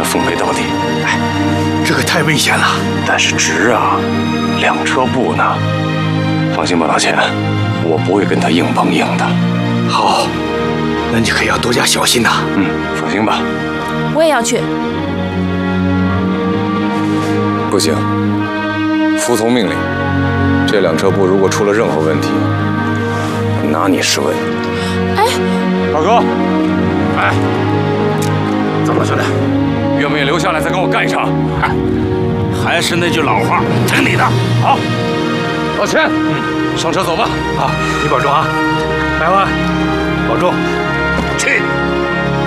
奉陪到底。 哎，这可太危险了。 但是值啊，2车布呢。放心吧，老钱，我不会跟他硬碰硬的。 好，那你可要多加小心呐。 放心吧。 我也要去。 不行，服从命令。这2车布如果出了任何问题，拿你试问。 哎， 二哥， 哎，怎么了，兄弟？ 愿不愿意留下来再跟我干一场？ 还是那句老话，听你的。好， 老钱，上车走吧。 好，你保重啊，百万，保重。去。